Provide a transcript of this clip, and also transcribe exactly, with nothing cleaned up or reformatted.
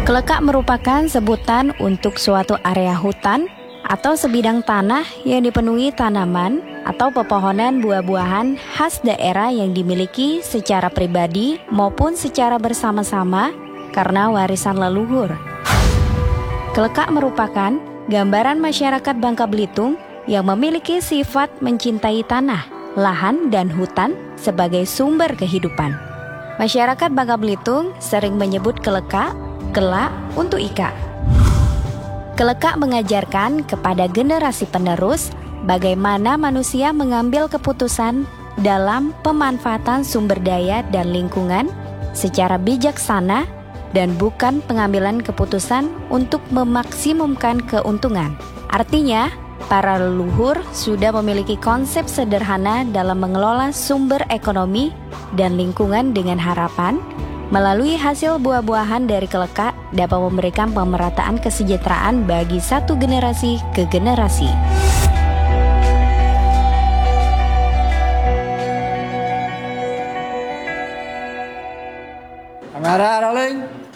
Kelekak merupakan sebutan untuk suatu area hutan atau sebidang tanah yang dipenuhi tanaman atau pepohonan buah-buahan khas daerah yang dimiliki secara pribadi maupun secara bersama-sama karena warisan leluhur. Kelekak merupakan gambaran masyarakat Bangka Belitung yang memiliki sifat mencintai tanah, lahan, dan hutan sebagai sumber kehidupan. Masyarakat Bangka Belitung sering menyebut kelekak kelak untuk ika. Kelekak mengajarkan kepada generasi penerus bagaimana manusia mengambil keputusan dalam pemanfaatan sumber daya dan lingkungan secara bijaksana dan bukan pengambilan keputusan untuk memaksimumkan keuntungan. Artinya, para leluhur sudah memiliki konsep sederhana dalam mengelola sumber ekonomi dan lingkungan dengan harapan melalui hasil buah-buahan dari kelekak dapat memberikan pemerataan kesejahteraan bagi satu generasi ke generasi. Kamera rolling.